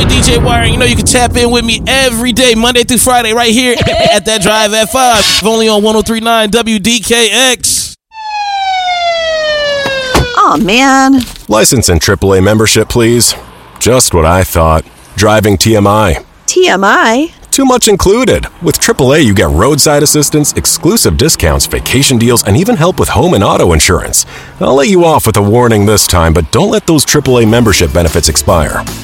boy DJ Wire. You know you can tap in with me every day, Monday through Friday, right here at That Drive at 5. Only on 103.9 WDKX. Oh, man. License and AAA membership, please. Just what I thought. Driving TMI. TMI? Too much included. With AAA, you get roadside assistance, exclusive discounts, vacation deals, and even help with home and auto insurance. I'll let you off with a warning this time, but don't let those AAA membership benefits expire.